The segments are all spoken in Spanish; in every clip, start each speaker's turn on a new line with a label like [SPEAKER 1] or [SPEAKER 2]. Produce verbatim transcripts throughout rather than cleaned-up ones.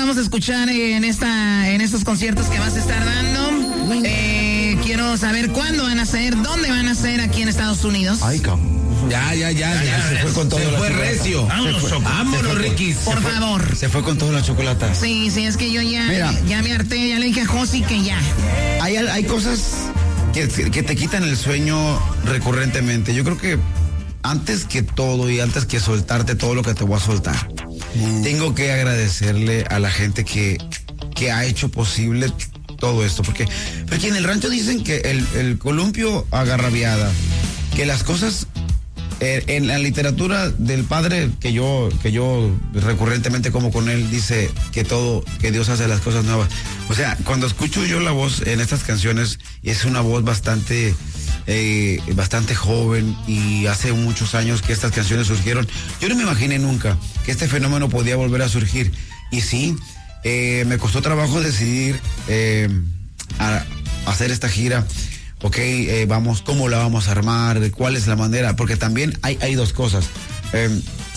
[SPEAKER 1] vamos a escuchar en esta, en estos conciertos que vas a estar dando. Eh, quiero saber cuándo van a ser, dónde van a ser aquí en Estados Unidos.
[SPEAKER 2] Ay, cabrón.
[SPEAKER 3] Ya, ya, ya, ya, ya.
[SPEAKER 2] Se fue con todo.
[SPEAKER 3] Se
[SPEAKER 2] la
[SPEAKER 3] fue
[SPEAKER 2] chocolata.
[SPEAKER 3] recio.
[SPEAKER 1] Vámonos,
[SPEAKER 3] Vámonos, Ricky.
[SPEAKER 1] Por favor.
[SPEAKER 2] Se fue con toda la chocolata.
[SPEAKER 1] Sí, sí, es que yo ya,
[SPEAKER 2] Mira.
[SPEAKER 1] ya me harté, ya le dije a Josi que ya.
[SPEAKER 2] Hay, hay cosas que, que te quitan el sueño recurrentemente. Yo creo que antes que todo y antes que soltarte todo lo que te voy a soltar, mm. tengo que agradecerle a la gente que, que ha hecho posible todo esto. Porque, porque en el rancho dicen que el, el columpio agarra viada, que las cosas... En la literatura del padre que yo que yo recurrentemente como con él, dice que todo, que Dios hace las cosas nuevas. O sea, cuando escucho yo la voz en estas canciones, es una voz bastante eh, bastante joven, y hace muchos años que estas canciones surgieron. Yo no me imaginé nunca que este fenómeno podía volver a surgir. Y sí, eh, me costó trabajo decidir eh, a, a hacer esta gira. Ok, eh, vamos, ¿cómo la vamos a armar? ¿Cuál es la manera? Porque también hay, hay dos cosas. Eh,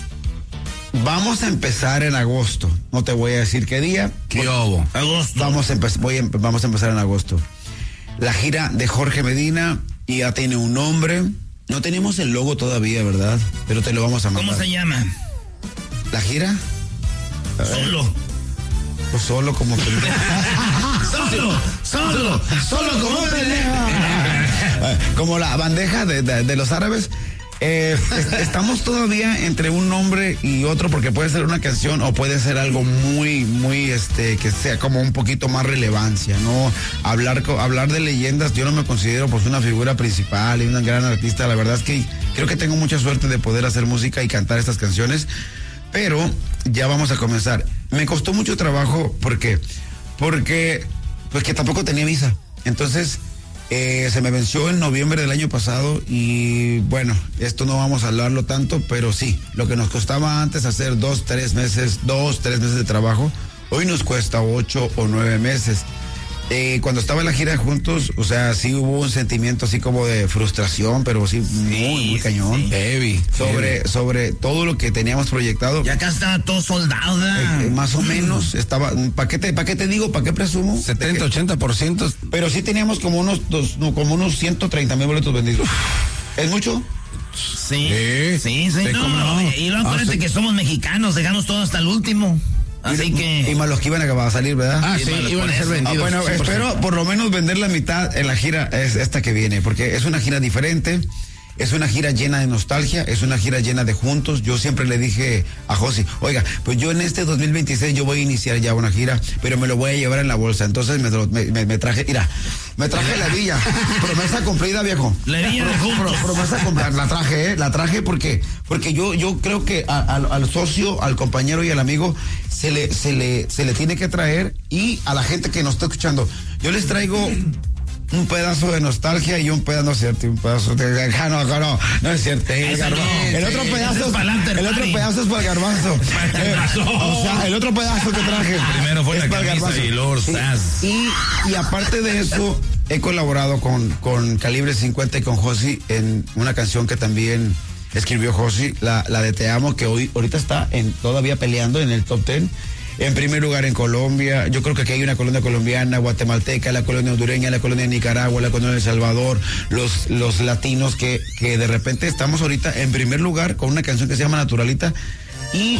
[SPEAKER 2] vamos a empezar en agosto. No te voy a decir qué día.
[SPEAKER 3] ¿Qué hubo?
[SPEAKER 1] Agosto.
[SPEAKER 2] Vamos a, empe- voy a, empe- vamos a empezar en agosto. La gira de Jorge Medina y ya tiene un nombre. No tenemos el logo todavía, ¿verdad? Pero te lo vamos a mandar.
[SPEAKER 1] ¿Cómo se llama?
[SPEAKER 2] ¿La gira?
[SPEAKER 1] Solo.
[SPEAKER 2] Pues solo como pendejo.
[SPEAKER 1] Solo, solo, solo como un pendejo.
[SPEAKER 2] Como la bandeja de, de, de los árabes. Eh, est- estamos todavía entre un nombre y otro, porque puede ser una canción o puede ser algo muy, muy, este, que sea como un poquito más relevancia, ¿no? Hablar, co- hablar de leyendas, yo no me considero pues una figura principal y una gran artista. La verdad es que creo que tengo mucha suerte de poder hacer música y cantar estas canciones, pero ya vamos a comenzar. Me costó mucho trabajo, ¿por qué? Porque, pues que tampoco tenía visa. Entonces, eh, se me venció en noviembre del año pasado y bueno, esto no vamos a hablarlo tanto, pero sí, lo que nos costaba antes hacer dos, tres meses, dos, tres meses de trabajo, hoy nos cuesta ocho o nueve meses. Eh, cuando estaba en la gira juntos, o sea, sí hubo un sentimiento así como de frustración, pero sí, sí muy, muy cañón.
[SPEAKER 1] Sí.
[SPEAKER 3] Heavy.
[SPEAKER 2] Sobre,
[SPEAKER 3] heavy.
[SPEAKER 2] sobre todo lo que teníamos proyectado.
[SPEAKER 1] Ya acá estaba todo soldado. ¿verdad?
[SPEAKER 2] Eh, eh, más o menos estaba, ¿para qué te, para qué te digo? ¿Para qué presumo?
[SPEAKER 3] setenta, ochenta por ciento.
[SPEAKER 2] Pero sí teníamos como unos dos, no, como unos ciento treinta mil boletos vendidos. ¿Es mucho?
[SPEAKER 1] Sí,
[SPEAKER 3] Sí.
[SPEAKER 1] sí, sí.
[SPEAKER 3] Sí,
[SPEAKER 1] No,
[SPEAKER 3] cómo no.
[SPEAKER 1] Y luego acuérdate
[SPEAKER 3] Ah, sí.
[SPEAKER 1] que somos mexicanos, dejamos todo hasta el último. Así
[SPEAKER 2] y,
[SPEAKER 1] que.
[SPEAKER 2] y más los que iban a acabar a salir, ¿verdad?
[SPEAKER 3] Ah,
[SPEAKER 1] Sí,
[SPEAKER 3] sí,
[SPEAKER 1] bueno,
[SPEAKER 3] iban
[SPEAKER 1] por
[SPEAKER 3] a ser
[SPEAKER 1] eso.
[SPEAKER 3] vendidos.
[SPEAKER 2] Ah, bueno,
[SPEAKER 3] cien por ciento.
[SPEAKER 2] espero por lo menos vender la mitad en la gira, es esta que viene, porque es una gira diferente, es una gira llena de nostalgia, es una gira llena de juntos. Yo siempre le dije a Josi, oiga, pues yo en este dos mil veintiséis yo voy a iniciar ya una gira, pero me lo voy a llevar en la bolsa. Entonces me, me, me, me traje, mira, me traje la villa, promesa cumplida, viejo.
[SPEAKER 1] La villa de juntos.
[SPEAKER 2] Pro- promesa cumplida, la traje, ¿eh? La traje porque, porque yo, yo creo que a- a- al socio, al compañero y al amigo se le, se le, se le tiene que traer, y a la gente que nos está escuchando, yo les traigo un pedazo de nostalgia y un pedazo, no es cierto, un pedazo de, ah, no, no, no, no es cierto, el,
[SPEAKER 1] Esa
[SPEAKER 2] garba-
[SPEAKER 1] no,
[SPEAKER 2] el otro
[SPEAKER 1] sí,
[SPEAKER 2] pedazo,
[SPEAKER 1] ese es para el after
[SPEAKER 2] el otro
[SPEAKER 1] party.
[SPEAKER 2] pedazo es para el garbanzo.
[SPEAKER 1] Para el garbanzo.
[SPEAKER 2] Eh, o sea, el otro pedazo que traje.
[SPEAKER 3] Primero fue
[SPEAKER 2] es
[SPEAKER 3] la
[SPEAKER 2] para el
[SPEAKER 3] camisa
[SPEAKER 2] garbanzo.
[SPEAKER 3] y luego
[SPEAKER 2] Sí,
[SPEAKER 3] sas.
[SPEAKER 2] y, y aparte de eso, he colaborado con, con Calibre cincuenta y con Josi en una canción que también escribió Josi, la, la de Te Amo, que hoy ahorita está en, todavía peleando en el top ten. En primer lugar en Colombia, yo creo que aquí hay una colonia colombiana, guatemalteca, la colonia hondureña, la colonia de Nicaragua, la colonia de El Salvador, los, los latinos que, que de repente estamos ahorita en primer lugar con una canción que se llama Naturalita, y